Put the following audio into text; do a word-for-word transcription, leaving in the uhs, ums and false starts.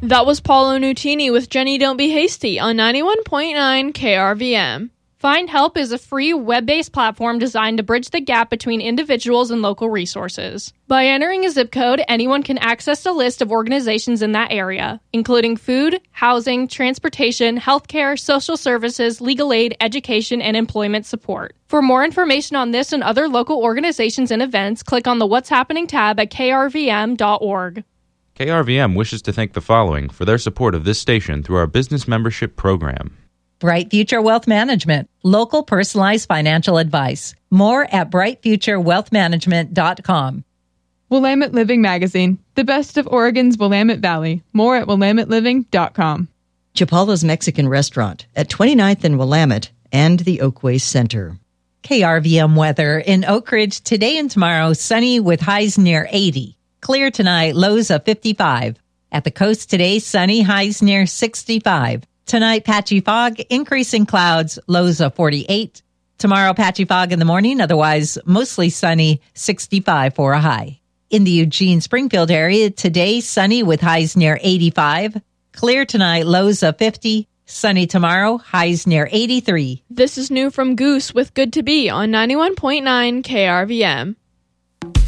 That was Paulo Nutini with Jenny Don't Be Hasty on ninety-one point nine K R V M. Find Help is a free web-based platform designed to bridge the gap between individuals and local resources. By entering a zip code, anyone can access a list of organizations in that area, including food, housing, transportation, healthcare, social services, legal aid, education, and employment support. For more information on this and other local organizations and events, click on the What's Happening tab at k r v m dot org. K R V M wishes to thank the following for their support of this station through our business membership program. Bright Future Wealth Management, local personalized financial advice. More at bright future wealth management dot com. Willamette Living Magazine, the best of Oregon's Willamette Valley. More at willamette living dot com. Chapala's Mexican Restaurant at twenty-ninth and Willamette and the Oakway Center. K R V M weather in Oak Ridge today and tomorrow, sunny with highs near eighty. Clear tonight, lows of fifty-five. At the coast today, sunny, highs near sixty-five. Tonight, patchy fog, increasing clouds, lows of forty-eight. Tomorrow, patchy fog in the morning, otherwise mostly sunny, sixty-five for a high. In the Eugene-Springfield area, today, sunny with highs near eighty-five. Clear tonight, lows of fifty. Sunny tomorrow, highs near eighty-three. This is new from Goose with Good to Be on ninety-one point nine K R V M.